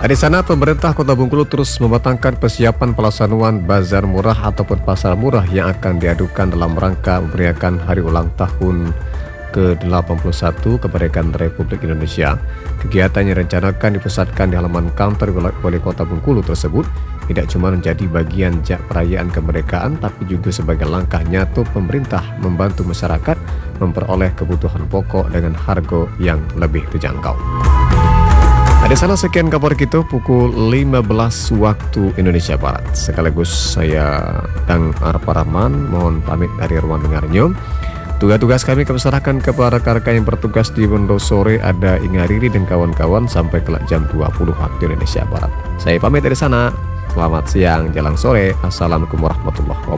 Di sana, pemerintah Kota Bengkulu terus mematangkan persiapan pelaksanaan bazar murah ataupun pasar murah yang akan diadukan dalam rangka memeriahkan hari ulang tahun ke-81 kemerdekaan Republik Indonesia. Kegiatan yang rencanakan dipusatkan di halaman kantor Wali Kota Bengkulu tersebut tidak cuma menjadi bagian jak perayaan kemerdekaan, tapi juga sebagai langkah nyata pemerintah membantu masyarakat memperoleh kebutuhan pokok dengan harga yang lebih terjangkau. Di sana sekian kabar kita pukul 15 waktu Indonesia Barat. Sekaligus saya Dang Arpa Rahman mohon pamit dari ruang dengarnya. Tugas-tugas kami kami serahkan kepada rekan-rekan yang bertugas di Bondo sore, ada Inga Riri dan kawan-kawan sampai kelak jam 20 waktu Indonesia Barat. Saya pamit dari sana. Selamat siang, jalan sore. Assalamualaikum warahmatullahi wabarakatuh.